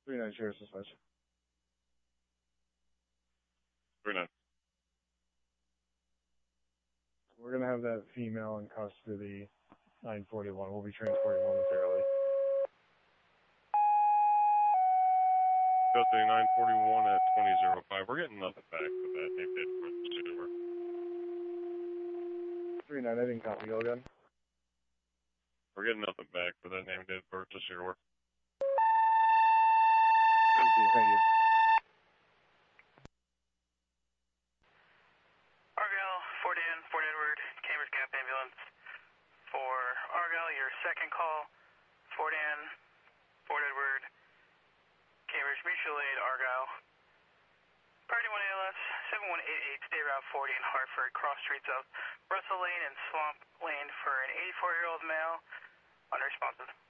39 Sheriff's Dispatch. 39. We're going to have that female in custody, 941. We'll be transporting momentarily. Custody 941 at 2005. We're getting nothing back with that name date parenthesis over. 39, I didn't copy. Go again. We're getting nothing back for that name date parenthesis over. Thank you. Argyle, Fort Ann, Fort Edward, Cambridge Gap Ambulance. For Argyle, your second call, Fort Ann, Fort Edward, Cambridge Mutual Aid, Argyle. Priority 1 ALS, 7188, State Route 40 in Hartford, cross streets of Russell Lane and Swamp Lane for an 84-year-old male, unresponsive.